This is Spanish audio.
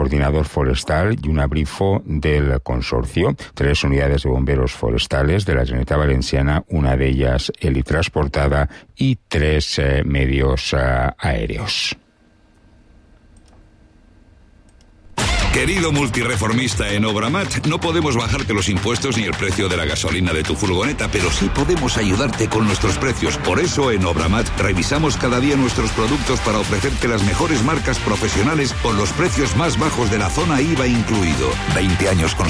coordinador forestal y un abrifo del consorcio. 3 unidades de bomberos forestales de la Generalitat Valenciana, una de ellas helitransportada y 3 medios aéreos. Querido multireformista en Obramat, no podemos bajarte los impuestos ni el precio de la gasolina de tu furgoneta, pero sí podemos ayudarte con nuestros precios. Por eso en Obramat revisamos cada día nuestros productos para ofrecerte las mejores marcas profesionales con los precios más bajos de la zona, IVA incluido. 20 años con